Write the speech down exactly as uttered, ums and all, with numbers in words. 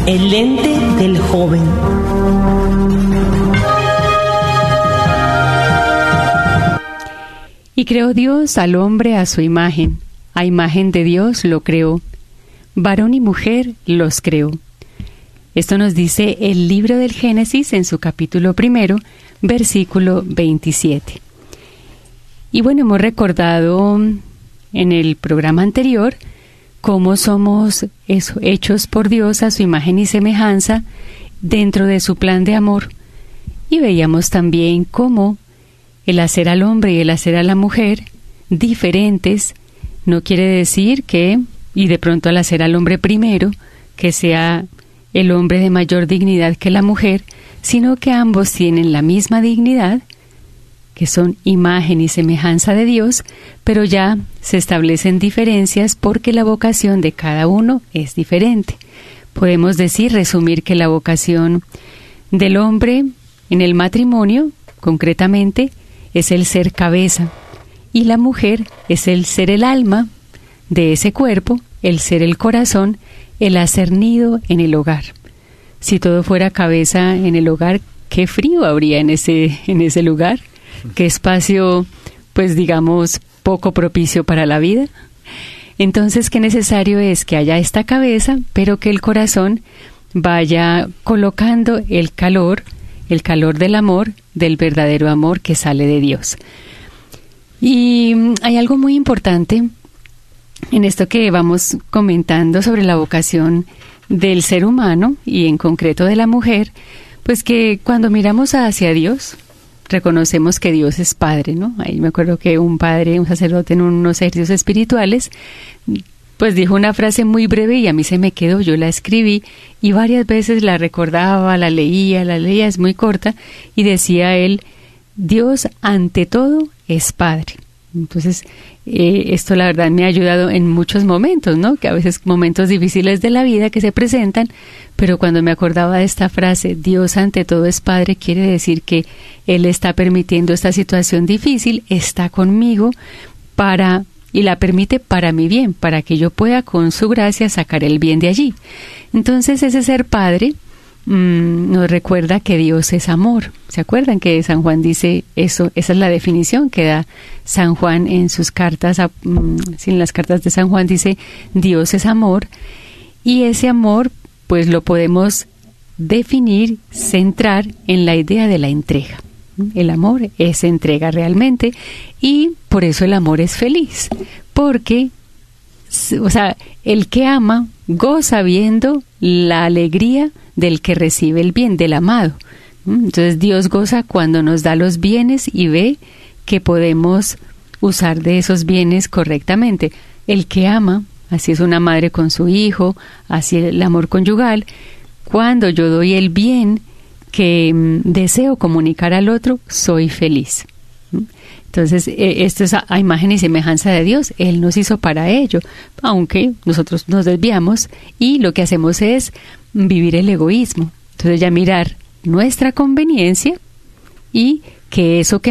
El lente del joven. Y creó Dios al hombre a su imagen, a imagen de Dios lo creó, varón y mujer los creó. Esto nos dice el libro del Génesis en su capítulo primero, versículo veintisiete. Y bueno, hemos recordado en el programa anterior cómo somos eso, hechos por Dios a su imagen y semejanza dentro de su plan de amor. Y veíamos también cómo el hacer al hombre y el hacer a la mujer diferentes no quiere decir que, y de pronto al hacer al hombre primero, que sea el hombre de mayor dignidad que la mujer, sino que ambos tienen la misma dignidad, que son imagen y semejanza de Dios, pero ya se establecen diferencias porque la vocación de cada uno es diferente. Podemos decir, resumir que la vocación del hombre en el matrimonio, concretamente, es el ser cabeza, y la mujer es el ser el alma de ese cuerpo, el ser el corazón, el hacer nido en el hogar. Si todo fuera cabeza en el hogar, qué frío habría en ese, en ese lugar, qué espacio, pues digamos, poco propicio para la vida. Entonces, qué necesario es que haya esta cabeza, pero que el corazón vaya colocando el calor, el calor del amor, del verdadero amor que sale de Dios. Y hay algo muy importante en esto que vamos comentando sobre la vocación del ser humano y en concreto de la mujer, pues que cuando miramos hacia Dios, reconocemos que Dios es Padre, ¿no? Ahí me acuerdo que un padre, un sacerdote en unos ejercicios espirituales, pues dijo una frase muy breve y a mí se me quedó, yo la escribí y varias veces la recordaba, la leía, la leía, es muy corta, y decía él, Dios ante todo es Padre. Entonces, eh, esto la verdad me ha ayudado en muchos momentos, ¿no? Que a veces momentos difíciles de la vida que se presentan, pero cuando me acordaba de esta frase, Dios ante todo es Padre, quiere decir que Él está permitiendo esta situación difícil, está conmigo para, y la permite para mi bien, para que yo pueda con su gracia sacar el bien de allí. Entonces, ese ser Padre Mm, nos recuerda que Dios es amor. ¿Se acuerdan que San Juan dice eso? Esa es la definición que da San Juan en sus cartas, a, mm, en las cartas de San Juan dice Dios es amor, y ese amor pues lo podemos definir, centrar en la idea de la entrega. El amor es entrega realmente, y por eso el amor es feliz, porque o sea, el que ama goza viendo la alegría del que recibe el bien, del amado. Entonces Dios goza cuando nos da los bienes y ve que podemos usar de esos bienes correctamente. El que ama, así es una madre con su hijo, así el amor conyugal, cuando yo doy el bien que mm, deseo comunicar al otro, soy feliz. Entonces, eh, esto es a, a imagen y semejanza de Dios. Él nos hizo para ello, aunque nosotros nos desviamos y lo que hacemos es vivir el egoísmo. Entonces, ya mirar nuestra conveniencia y que eso que